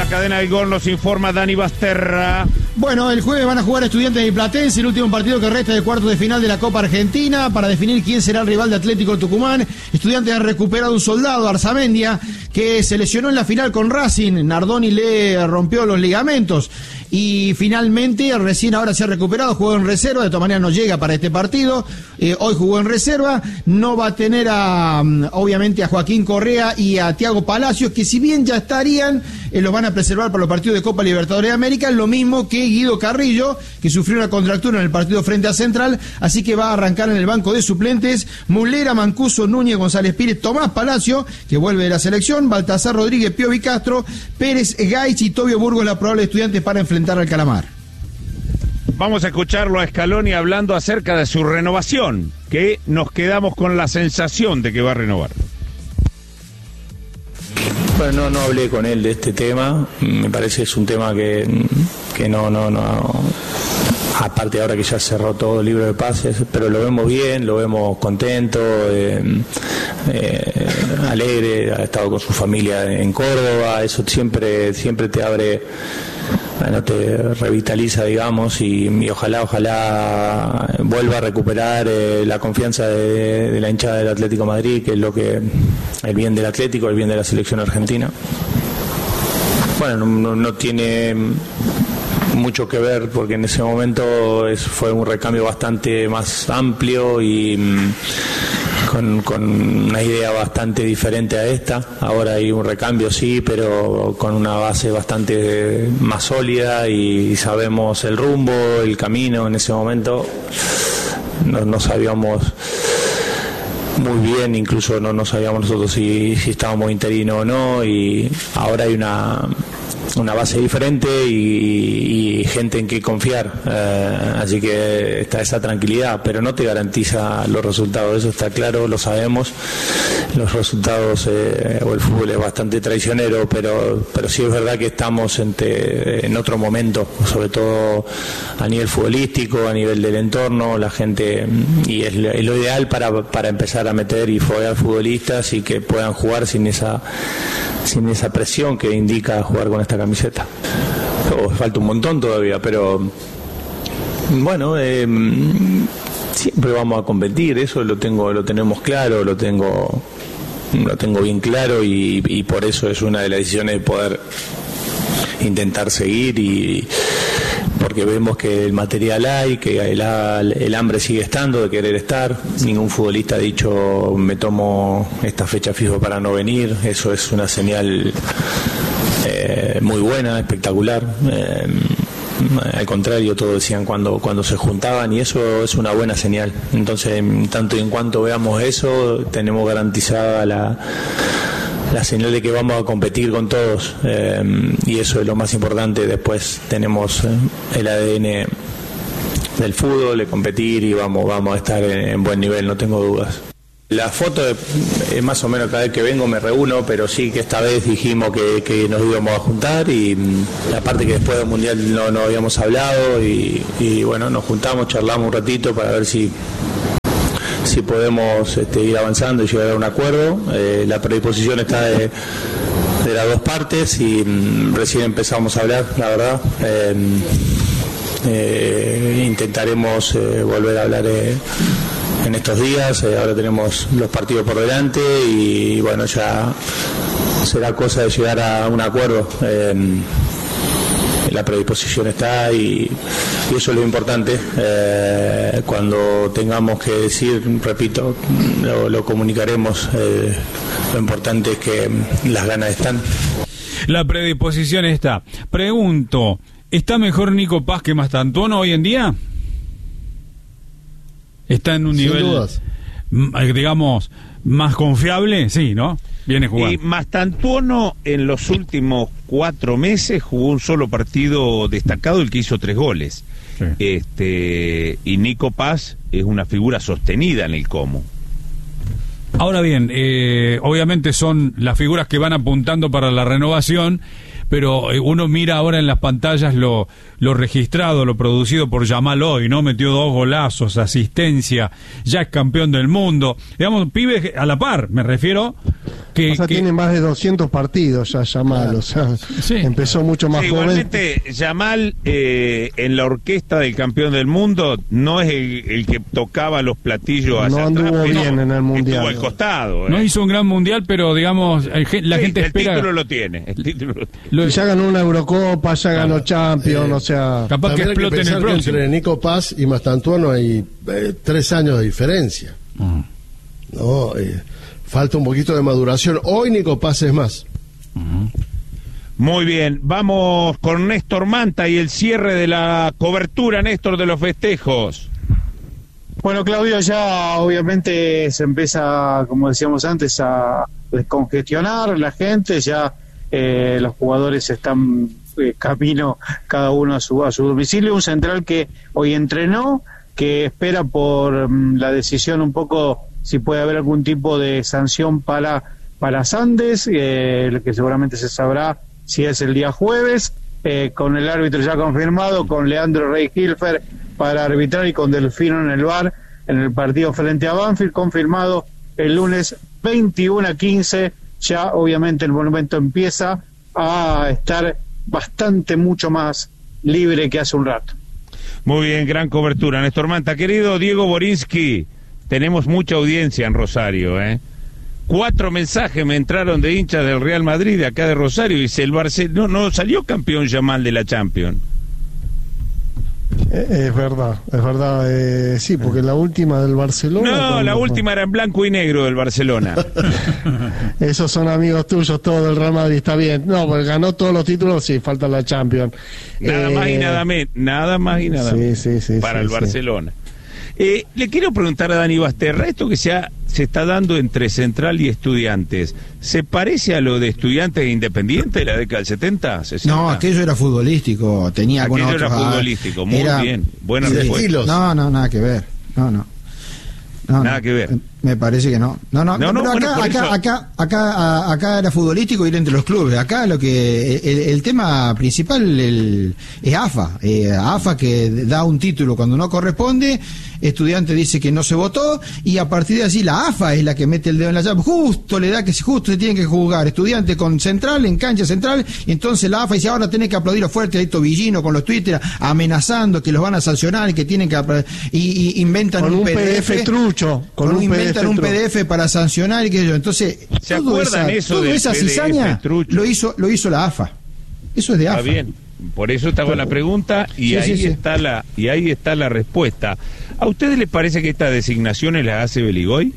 cadena del Gol nos informa Dani Basterra. Bueno, el jueves van a jugar Estudiantes y Platense, el último partido que resta de cuartos de final de la Copa Argentina, para definir quién será el rival de Atlético Tucumán. Estudiantes ha recuperado un soldado, Arzamendia, que se lesionó en la final con Racing. Nardoni le rompió los ligamentos y finalmente recién ahora se ha recuperado, jugó en reserva, de todas maneras no llega para este partido. Hoy jugó en reserva, no va a tener obviamente a Joaquín Correa y a Thiago Palacios, que si bien ya estarían, los van a preservar para los partidos de Copa Libertadores de América, lo mismo que Guido Carrillo, que sufrió una contractura en el partido frente a Central, así que va a arrancar en el banco de suplentes Mulera, Mancuso, Núñez, González Pires, Tomás Palacio, que vuelve de la selección, Baltasar Rodríguez, Piovi Castro, Pérez Gaich y Tobio Burgos, la probable Estudiantes para enfrentar al Calamar. Vamos a escucharlo a Scaloni hablando acerca de su renovación, que nos quedamos con la sensación de que va a renovar. Bueno, no hablé con él de este tema, me parece que es un tema que no, aparte ahora que ya cerró todo el libro de pases, pero lo vemos bien, lo vemos contento, alegre, ha estado con su familia en Córdoba, eso siempre te abre, bueno, te revitaliza, digamos, y ojalá vuelva a recuperar la confianza de la hinchada del Atlético de Madrid, que es el bien del Atlético, el bien de la selección argentina. Bueno, no tiene mucho que ver, porque en ese momento fue un recambio bastante más amplio y con una idea bastante diferente a esta. Ahora hay un recambio, sí, pero con una base bastante más sólida y sabemos el rumbo, el camino. En ese momento no sabíamos muy bien, incluso no sabíamos nosotros si estábamos interinos o no, y ahora hay una base diferente y gente en que confiar, así que está esa tranquilidad, pero no te garantiza los resultados, eso está claro, lo sabemos. Los resultados o el fútbol es bastante traicionero, pero sí es verdad que estamos en otro momento, sobre todo a nivel futbolístico, a nivel del entorno, la gente, y es lo ideal para empezar a meter y foguear futbolistas y que puedan jugar sin esa presión que indica jugar con esta camiseta. Falta un montón todavía, pero bueno, siempre vamos a competir, eso lo tenemos claro, lo tengo bien claro, y por eso es una de las decisiones de poder intentar seguir, y porque vemos que el material hay, que el hambre sigue estando de querer estar. Ningún futbolista ha dicho me tomo esta fecha fija para no venir, eso es una señal muy buena, espectacular. Al contrario, todos decían cuando se juntaban, y eso es una buena señal. Entonces, en tanto y en cuanto veamos eso, tenemos garantizada la señal de que vamos a competir con todos, y eso es lo más importante. Después tenemos el ADN del fútbol, de competir, y vamos a estar en buen nivel, no tengo dudas. La foto es más o menos cada vez que vengo me reúno, pero sí que esta vez dijimos que nos íbamos a juntar, y aparte que después del Mundial no habíamos hablado, y bueno, nos juntamos, charlamos un ratito para ver si podemos ir avanzando y llegar a un acuerdo. La predisposición está de las dos partes, y recién empezamos a hablar, la verdad. Intentaremos volver a hablar en estos días. Ahora tenemos los partidos por delante, y bueno, ya será cosa de llegar a un acuerdo. La predisposición está, y eso es lo importante. Cuando tengamos que decir, repito, lo comunicaremos. Lo importante es que las ganas están. La predisposición está. Pregunto, ¿está mejor Nico Paz que Mastantuono hoy en día? ¿Está en un Sin nivel, dudas, digamos, más confiable? Sí, ¿no? Viene jugando. Y Mastantuono en los últimos 4 meses jugó un solo partido destacado, el que hizo 3 goles. Sí. Y Nico Paz es una figura sostenida en el Como. Ahora bien, obviamente son las figuras que van apuntando para la renovación, pero uno mira ahora en las pantallas lo registrado, lo producido por Yamal hoy, ¿no? Metió 2 golazos, asistencia, ya es campeón del mundo. Digamos, pibe a la par, me refiero. Que tiene más de 200 partidos ya Yamal, o sea, sí. Empezó mucho más joven. Igualmente, Yamal en la orquesta del campeón del mundo no es el que tocaba los platillos hacia atrás. No anduvo bien en el mundial. Estuvo al costado. No hizo un gran mundial, pero digamos, la gente espera. El título lo tiene. Ya ganó una Eurocopa, ya ganó Champions, o sea. Capaz que explote en el próximo. Entre Nico Paz y Mastantuono hay 3 años de diferencia. No, falta un poquito de maduración. Hoy Nico Paz es más. Muy bien, vamos con Néstor Manta y el cierre de la cobertura, Néstor, de los festejos. Bueno, Claudio, ya obviamente se empieza, como decíamos antes, a descongestionar la gente, ya los jugadores están camino cada uno a su domicilio. Un central que hoy entrenó, que espera por la decisión un poco si puede haber algún tipo de sanción para Sandes, que seguramente se sabrá si es el día jueves, con el árbitro ya confirmado, con Leandro Rey Hilfer para arbitrar y con Delfino en el VAR en el partido frente a Banfield, confirmado el lunes 21:15. Ya obviamente el Monumento empieza a estar mucho más libre que hace un rato. Muy bien, gran cobertura, Néstor Manta. Querido Diego Borinsky, tenemos mucha audiencia en Rosario, 4 mensajes me entraron de hinchas del Real Madrid, de acá de Rosario, y dice, el Barcelona no salió campeón Yamal de la Champions. Es verdad, sí, porque la última del Barcelona... No, la última era en blanco y negro del Barcelona. Esos son amigos tuyos, todos del Real Madrid, está bien. No, porque ganó todos los títulos, sí, falta la Champions. Nada más y nada menos, sí, para el Barcelona. Le quiero preguntar a Dani Basterra, esto que se está dando entre Central y Estudiantes, ¿se parece a lo de Estudiantes e Independiente de la década del 70, 60? No, aquello era futbolístico, tenía aquello era futbolístico, muy bien, buena respuesta. No, nada que ver, no, nada que ver. Me parece que no. Acá era futbolístico ir entre los clubes. Acá lo que el tema principal es AFA. AFA que da un título cuando no corresponde. Estudiante dice que no se votó y a partir de allí la AFA es la que mete el dedo en la llave. Justo se tiene que jugar Estudiante con Central en cancha Central y entonces la AFA dice ahora tiene que aplaudir fuerte a Tobillino con los Twitter amenazando que los van a sancionar y que tienen que y inventan con un PDF trucho, inventan un PDF para sancionar y que yo. Entonces, ¿se acuerdan eso toda de esa cizaña lo hizo la AFA. Eso es de AFA. Está bien. Por eso estaba la pregunta y ahí está la respuesta. ¿A ustedes les parece que estas designaciones las hace Beligoy?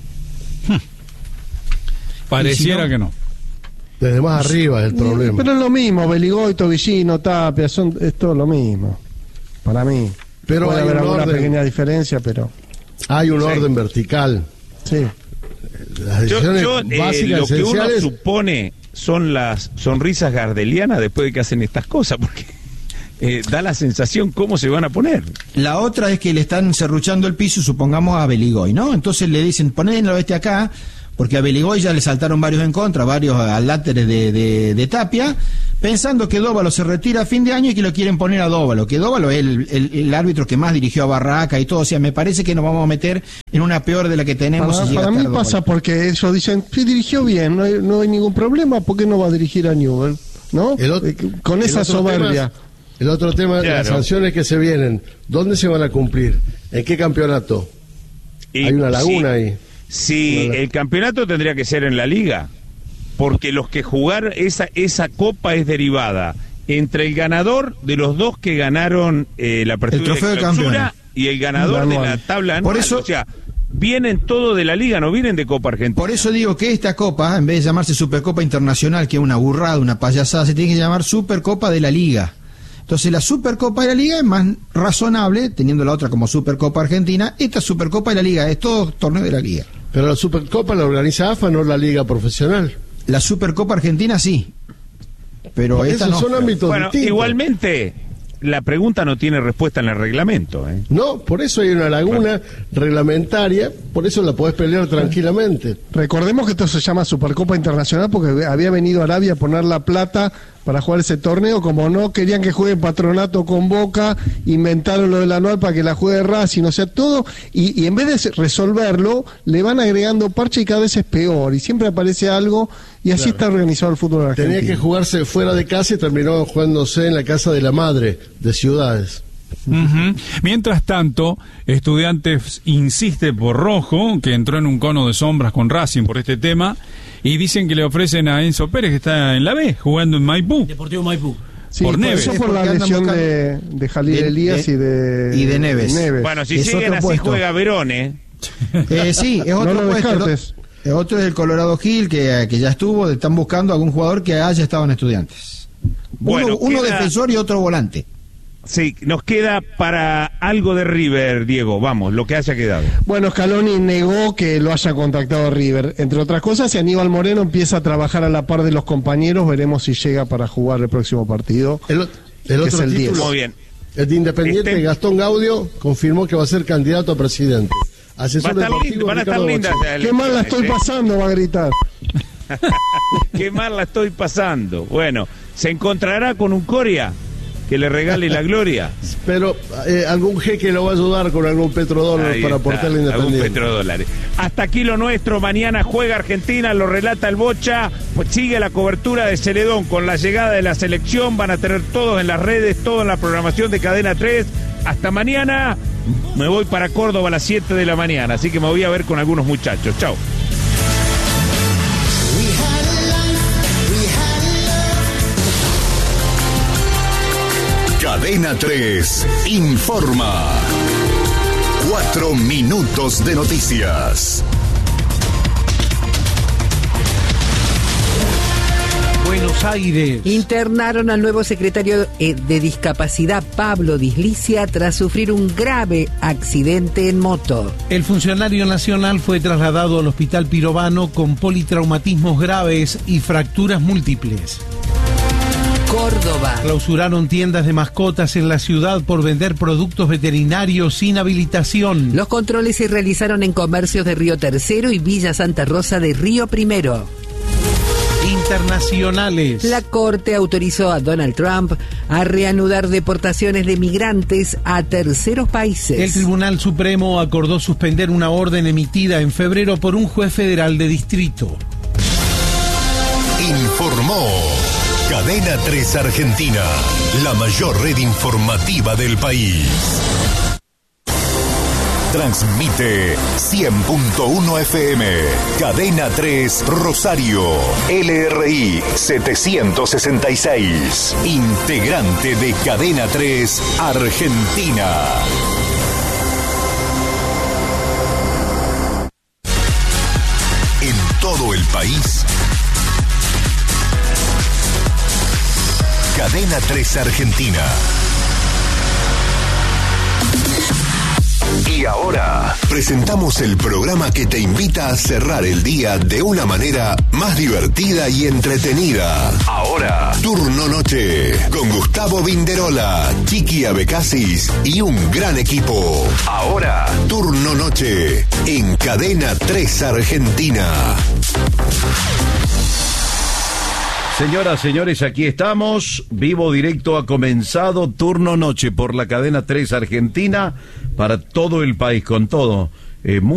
Pareciera que no. Desde más arriba es el problema. Pero es lo mismo, Beligoy, Tobillino, Tapia, es todo lo mismo. Para mí. Pero puede haber alguna pequeña diferencia, pero... Hay un orden vertical. Sí. Las decisiones básicas, lo que uno esenciales... supone son las sonrisas gardelianas después de que hacen estas cosas, porque da la sensación cómo se van a poner. La otra es que le están serruchando el piso, supongamos, a Beligoy, ¿no? Entonces le dicen, ponelo acá, porque a Beligoy ya le saltaron varios en contra, varios aláteres de Tapia, pensando que Dóvalo se retira a fin de año y que lo quieren poner a Dóvalo, que Dóvalo es el árbitro que más dirigió a Barraca y todo, o sea, me parece que nos vamos a meter en una peor de la que tenemos. Para mí pasa porque ellos dicen, sí, dirigió bien, no hay ningún problema, ¿por qué no va a dirigir a Newell? ¿No? Con esa soberbia. El otro tema de las sanciones que se vienen, ¿dónde se van a cumplir? ¿En qué campeonato? Hay una laguna ahí. Sí, el campeonato tendría que ser en la liga, porque los que jugar esa copa es derivada entre el ganador de los dos que ganaron la apertura el trofeo de clausura y el ganador de la tabla anual. Por eso, o sea, vienen todo de la liga, no vienen de Copa Argentina. Por eso digo que esta copa, en vez de llamarse Supercopa Internacional, que es una burrada, una payasada, se tiene que llamar Supercopa de la Liga. Entonces la Supercopa de la Liga es más razonable, teniendo la otra como Supercopa Argentina. Esta Supercopa de la Liga es todo torneo de la Liga. Pero la Supercopa la organiza AFA, no la Liga Profesional. La Supercopa Argentina sí, pero esta esos no. Son ámbitos bueno, distintos. la pregunta no tiene respuesta en el reglamento. No, por eso hay una laguna reglamentaria, por eso la podés pelear tranquilamente. Recordemos que esto se llama Supercopa Internacional porque había venido Arabia a poner la plata para jugar ese torneo. Como no querían que juegue Patronato con Boca, inventaron lo del anual para que la juegue Racing, o sea, todo, y en vez de resolverlo, le van agregando parche y cada vez es peor, y siempre aparece algo, y así está organizado el fútbol argentino. Tenía que jugarse fuera de casa y terminó jugándose en la casa de la madre de Ciudades. Mientras tanto, Estudiantes insiste por Rojo, que entró en un cono de sombras con Racing por este tema, y dicen que le ofrecen a Enzo Pérez, que está en la B, jugando en Maipú. Deportivo Maipú. Sí, por Neves. Eso por la lesión de Jalil Elías y de Neves. Bueno, si siguen así puesto. Juega Verón, sí, es otro no puesto. Otro es el Colorado Gil, que ya estuvo, están buscando algún jugador que haya estado en Estudiantes. Bueno, uno defensor y otro volante. Sí, nos queda para algo de River, Diego, vamos, lo que haya quedado. Bueno, Scaloni negó que lo haya contactado River, entre otras cosas, y Aníbal Moreno empieza a trabajar a la par de los compañeros, veremos si llega para jugar el próximo partido. El otro es el 10. Muy bien. El de Independiente, Gastón Gaudio, confirmó que va a ser candidato a presidente. Asesor deportivo, van a estar lindas. Qué mal la estoy pasando, va a gritar. Qué mal la estoy pasando. Bueno, ¿se encontrará con un Coria que le regale la gloria? Pero algún jeque lo va a ayudar con algún petrodólar para aportarle Independiente. Algún petrodólar. Hasta aquí lo nuestro. Mañana juega Argentina, lo relata el Bocha. Pues sigue la cobertura de Celedón con la llegada de la selección. Van a tener todos en las redes, todo en la programación de Cadena 3. Hasta mañana. Me voy para Córdoba a las 7 de la mañana, así que me voy a ver con algunos muchachos. Chao. Cadena 3 informa. 4 minutos de noticias. Buenos Aires. Internaron al nuevo secretario de Discapacidad, Pablo Dislicia, tras sufrir un grave accidente en moto. El funcionario nacional fue trasladado al Hospital Pirovano con politraumatismos graves y fracturas múltiples. Córdoba. Clausuraron tiendas de mascotas en la ciudad por vender productos veterinarios sin habilitación. Los controles se realizaron en comercios de Río Tercero y Villa Santa Rosa de Río Primero. Internacionales. La Corte autorizó a Donald Trump a reanudar deportaciones de migrantes a terceros países. El Tribunal Supremo acordó suspender una orden emitida en febrero por un juez federal de distrito. Informó Cadena 3 Argentina, la mayor red informativa del país. Transmite 100.1 FM, Cadena 3 Rosario, LRI 766, integrante de Cadena 3 Argentina. En todo el país, Cadena 3 Argentina. Y ahora presentamos el programa que te invita a cerrar el día de una manera más divertida y entretenida. Ahora, Turno Noche, con Gustavo Vinderola, Chiqui Abecasis y un gran equipo. Ahora, Turno Noche, en Cadena 3 Argentina. Señoras, señores, aquí estamos. Vivo Directo ha comenzado. Turno Noche por la Cadena 3 Argentina para todo el país, con todo.